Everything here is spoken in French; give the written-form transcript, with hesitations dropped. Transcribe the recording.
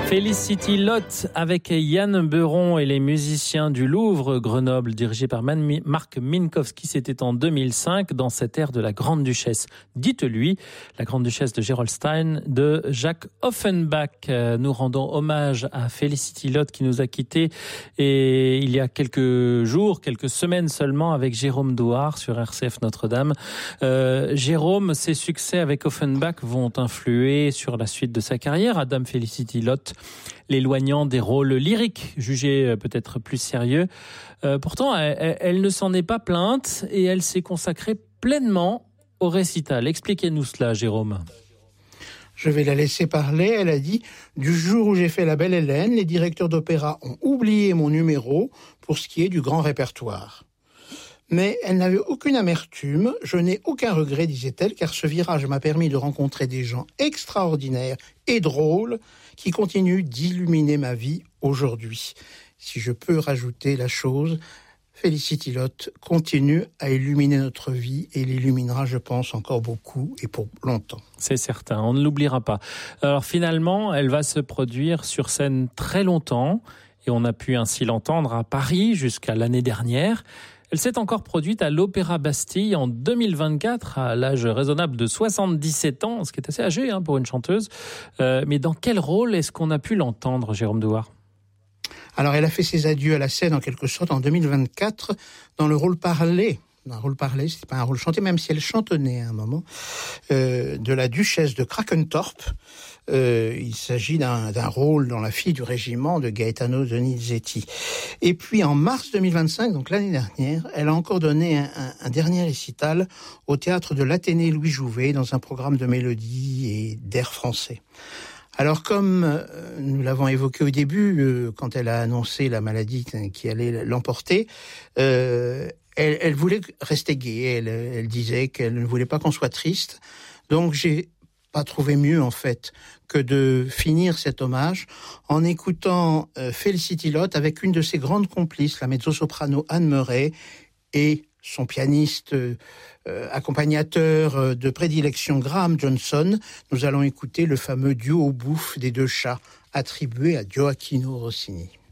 Felicity Lotte avec Yann Beuron et les musiciens du Louvre Grenoble, dirigé par Marc Minkowski. C'était en 2005 dans cette ère de la Grande Duchesse. Dites-lui, la Grande Duchesse de Gerolstein de Jacques Offenbach. Nous rendons hommage à Felicity Lotte qui nous a quittés et il y a quelques jours, quelques semaines seulement avec Jérôme Douard sur RCF Notre-Dame. Jérôme, ses succès avec Offenbach vont influer sur la suite de sa carrière. Dame Felicity Lotte, l'éloignant des rôles lyriques, jugés peut-être plus sérieux. Pourtant, elle ne s'en est pas plainte et elle s'est consacrée pleinement au récital. Expliquez-nous cela, Jérôme. Je vais la laisser parler. Elle a dit « Du jour où j'ai fait La Belle Hélène, les directeurs d'opéra ont oublié mon numéro pour ce qui est du grand répertoire. » Mais elle n'avait aucune amertume, je n'ai aucun regret, disait-elle, car ce virage m'a permis de rencontrer des gens extraordinaires et drôles qui continuent d'illuminer ma vie aujourd'hui. Si je peux rajouter la chose, Felicity Lotte continue à illuminer notre vie et l'illuminera, je pense, encore beaucoup et pour longtemps. C'est certain, on ne l'oubliera pas. Alors finalement, elle va se produire sur scène très longtemps et on a pu ainsi l'entendre à Paris jusqu'à l'année dernière. Elle s'est encore produite à l'Opéra Bastille en 2024, à l'âge raisonnable de 77 ans, ce qui est assez âgé pour une chanteuse. Mais dans quel rôle est-ce qu'on a pu l'entendre, Jérôme Douard ? Alors, elle a fait ses adieux à la scène, en quelque sorte, en 2024, dans le rôle parlé. Un rôle parlé, c'était pas un rôle chanté, même si elle chantonnait à un moment, de la duchesse de Krakentorp. Il s'agit d'un rôle dans La fille du régiment de Gaetano Donizetti. Et puis en mars 2025, donc l'année dernière, elle a encore donné un dernier récital au théâtre de l'Athénée Louis Jouvet dans un programme de mélodie et d'air français. Alors comme nous l'avons évoqué au début, quand elle a annoncé la maladie qui allait l'emporter, elle voulait rester gaie. Elle disait qu'elle ne voulait pas qu'on soit triste. Donc j'ai pas trouvé mieux en fait que de finir cet hommage en écoutant Felicity Lotte avec une de ses grandes complices, la mezzo-soprano Anne Murray, et son pianiste accompagnateur de prédilection Graham Johnson. Nous allons écouter le fameux duo bouffe des deux chats attribué à Gioacchino Rossini.